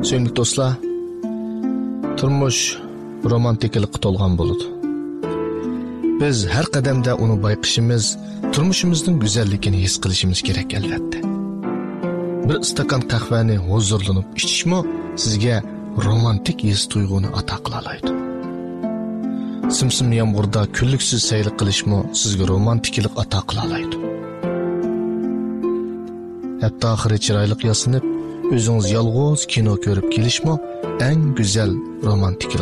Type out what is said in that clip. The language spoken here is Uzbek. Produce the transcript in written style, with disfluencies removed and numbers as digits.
Sevgili dostlar, turmush romantiklikqa to'lgan bo'ladi. Biz har qadamda uni bayqishimiz, turmushimizning go'zalligini his qilishimiz kerak albatta. Bir stakan qahvani huzurlanib ichishmi sizga romantik his tuyg'uni ato qila oladi. Simsim yomg'irda kunliksiz sayr qilishmi sizga romantiklik ato qila oladi. Hatto oxiri chiroyli yasinib, o'zingiz yolg'iz kino ko'rib kelishmi eng go'zal romantiklik